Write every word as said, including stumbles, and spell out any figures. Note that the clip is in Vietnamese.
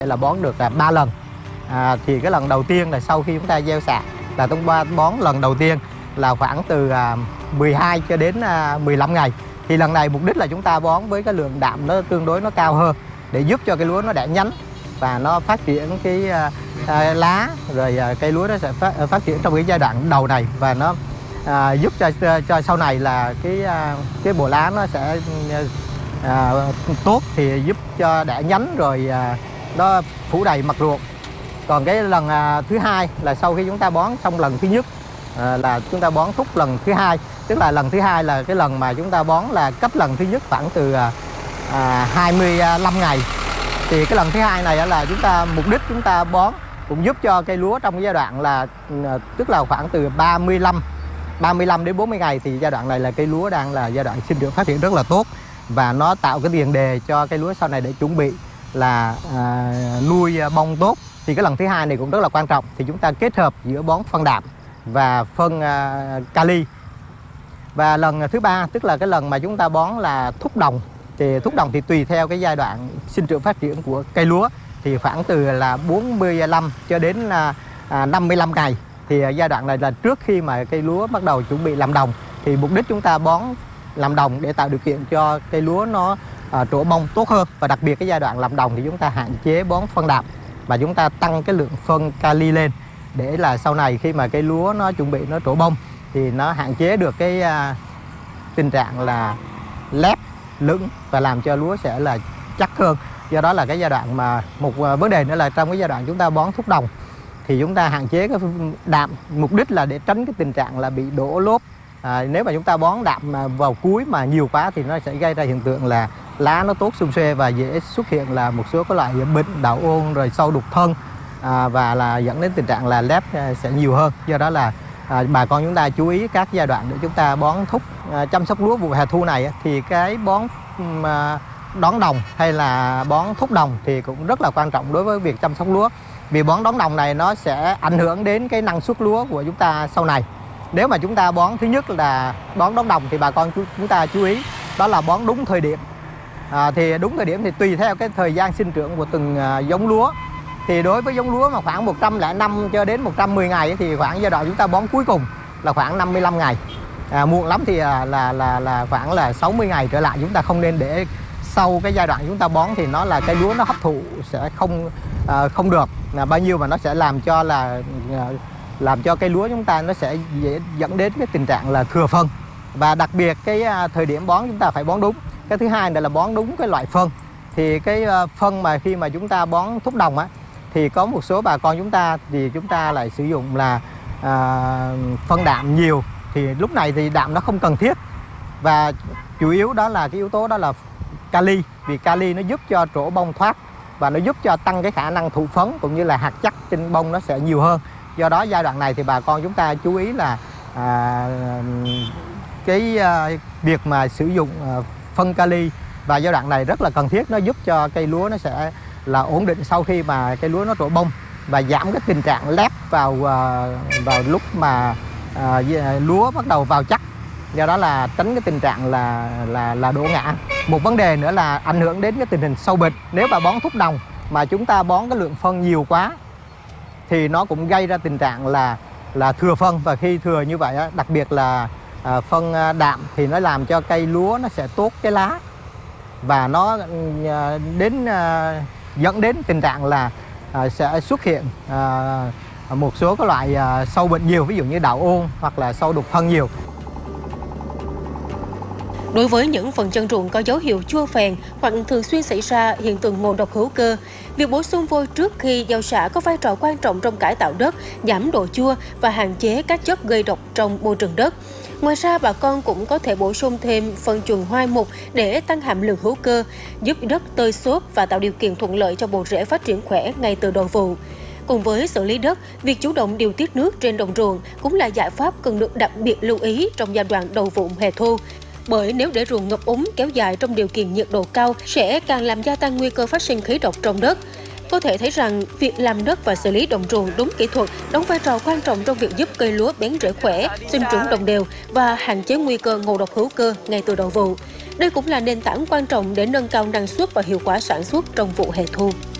là bón được ba lần. À, thì cái lần đầu tiên là sau khi chúng ta gieo xạ là chúng ta bón lần đầu tiên là khoảng từ à, mười hai cho đến à, mười lăm ngày. Thì lần này mục đích là chúng ta bón với cái lượng đạm nó tương đối nó cao hơn để giúp cho cái lúa nó đẻ nhánh và nó phát triển cái à, à, lá, rồi à, cây lúa nó sẽ phát, à, phát triển trong cái giai đoạn đầu này, và nó à, giúp cho cho sau này là cái à, cái bộ lá nó sẽ à, tốt, thì giúp cho đẻ nhánh rồi à, nó phủ đầy mặt ruộng. Còn cái lần à, thứ hai là sau khi chúng ta bón xong lần thứ nhất à, là chúng ta bón thúc lần thứ hai, tức là lần thứ hai là cái lần mà chúng ta bón là cách lần thứ nhất khoảng từ à, hai mươi lăm ngày. Thì cái lần thứ hai này là chúng ta mục đích chúng ta bón cũng giúp cho cây lúa trong cái giai đoạn là tức là khoảng từ ba mươi lăm đến bốn mươi ngày, thì giai đoạn này là cây lúa đang là giai đoạn sinh trưởng phát triển rất là tốt, và nó tạo cái tiền đề cho cây lúa sau này để chuẩn bị là à, nuôi bông tốt. Thì cái lần thứ hai này cũng rất là quan trọng, thì chúng ta kết hợp giữa bón phân đạm và phân à, kali. Và lần thứ ba tức là cái lần mà chúng ta bón là thúc đồng. Thì thúc đồng thì tùy theo cái giai đoạn sinh trưởng phát triển của cây lúa, thì khoảng từ là bốn mươi lăm cho đến là à, năm mươi lăm ngày. Thì giai đoạn này là trước khi mà cây lúa bắt đầu chuẩn bị làm đồng, thì mục đích chúng ta bón làm đồng để tạo điều kiện cho cây lúa nó à, trổ bông tốt hơn. Và đặc biệt cái giai đoạn làm đồng thì chúng ta hạn chế bón phân đạm và chúng ta tăng cái lượng phân kali lên, để là sau này khi mà cây lúa nó chuẩn bị nó trổ bông thì nó hạn chế được cái à, tình trạng là lép lững và làm cho lúa sẽ là chắc hơn. Do đó là cái giai đoạn mà một vấn đề nữa là trong cái giai đoạn chúng ta bón thúc đồng thì chúng ta hạn chế cái đạm, mục đích là để tránh cái tình trạng là bị đổ lốp. À, nếu mà chúng ta bón đạm mà vào cuối mà nhiều quá thì nó sẽ gây ra hiện tượng là lá nó tốt xum xuê và dễ xuất hiện là một số cái loại bệnh đạo ôn rồi sâu đục thân, à, và là dẫn đến tình trạng là lép sẽ nhiều hơn. Do đó là à, bà con chúng ta chú ý các giai đoạn để chúng ta bón thúc. À, chăm sóc lúa vụ hè thu này thì cái bón à, đón đồng hay là bón thúc đồng thì cũng rất là quan trọng đối với việc chăm sóc lúa. Vì bón đón đồng này nó sẽ ảnh hưởng đến cái năng suất lúa của chúng ta sau này. Nếu mà chúng ta bón thứ nhất là bón đón đồng thì bà con chúng ta chú ý đó là bón đúng thời điểm. À, thì đúng thời điểm thì tùy theo cái thời gian sinh trưởng của từng à, giống lúa. Thì đối với giống lúa mà khoảng một trăm lẻ năm cho đến một trăm mười ngày thì khoảng giai đoạn chúng ta bón cuối cùng là khoảng năm mươi lăm ngày. À, muộn lắm thì là, là là là khoảng là sáu mươi ngày trở lại. Chúng ta không nên để sau cái giai đoạn chúng ta bón thì nó là cây lúa nó hấp thụ sẽ không à, không được là bao nhiêu, mà nó sẽ làm cho là à, làm cho cây lúa chúng ta nó sẽ dễ dẫn đến cái tình trạng là thừa phân. Và đặc biệt cái à, thời điểm bón chúng ta phải bón đúng. Cái thứ hai là bón đúng cái loại phân. Thì cái à, phân mà khi mà chúng ta bón thúc đồng á, thì có một số bà con chúng ta thì chúng ta lại sử dụng là à, phân đạm nhiều, thì lúc này thì đạm nó không cần thiết. Và chủ yếu đó là cái yếu tố đó là kali, vì kali nó giúp cho trổ bông thoát và nó giúp cho tăng cái khả năng thụ phấn cũng như là hạt chắc trên bông nó sẽ nhiều hơn. Do đó giai đoạn này thì bà con chúng ta chú ý là à, cái à, việc mà sử dụng à, phân kali và giai đoạn này rất là cần thiết. Nó giúp cho cây lúa nó sẽ là ổn định sau khi mà cây lúa nó trổ bông và giảm cái tình trạng lép vào à, vào lúc mà à, lúa bắt đầu vào chắc. Do đó là tránh cái tình trạng là là là đổ ngã. Một vấn đề nữa là ảnh hưởng đến cái tình hình sâu bệnh. Nếu mà bón thúc đồng mà chúng ta bón cái lượng phân nhiều quá thì nó cũng gây ra tình trạng là là thừa phân. Và khi thừa như vậy đặc biệt là à, phân đạm thì nó làm cho cây lúa nó sẽ tốt cái lá, và nó à, đến à, dẫn đến tình trạng là à, sẽ xuất hiện à, một số các loại à, sâu bệnh nhiều, ví dụ như đạo ôn hoặc là sâu đục thân nhiều. Đối với những phần chân ruộng có dấu hiệu chua phèn hoặc thường xuyên xảy ra hiện tượng ngộ độc hữu cơ, việc bổ sung vôi trước khi gieo xạ có vai trò quan trọng trong cải tạo đất, giảm độ chua và hạn chế các chất gây độc trong môi trường đất. Ngoài ra, bà con cũng có thể bổ sung thêm phân chuồng hoai mục để tăng hàm lượng hữu cơ, giúp đất tơi xốp và tạo điều kiện thuận lợi cho bộ rễ phát triển khỏe ngay từ đầu vụ. Cùng với xử lý đất, việc chủ động điều tiết nước trên đồng ruộng cũng là giải pháp cần được đặc biệt lưu ý trong giai đoạn đầu vụ hè thu. Bởi nếu để ruộng ngập úng kéo dài trong điều kiện nhiệt độ cao sẽ càng làm gia tăng nguy cơ phát sinh khí độc trong đất. Có thể thấy rằng việc làm đất và xử lý đồng ruộng đúng kỹ thuật đóng vai trò quan trọng trong việc giúp cây lúa bén rễ khỏe, sinh trưởng đồng đều và hạn chế nguy cơ ngộ độc hữu cơ ngay từ đầu vụ. Đây cũng là nền tảng quan trọng để nâng cao năng suất và hiệu quả sản xuất trong vụ hè thu.